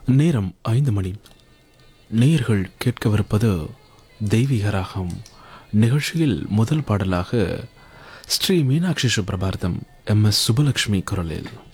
நேரம் 5 மணி. நேயர்கள் கேட்கவிருப்பது தெய்வீக ராகம். நிகழ்ச்சியில் முதல் பாடலாக ஸ்ரீ மீனாட்சி சுப்ரபாரதம் MS சுபலட்சுமி குரலில்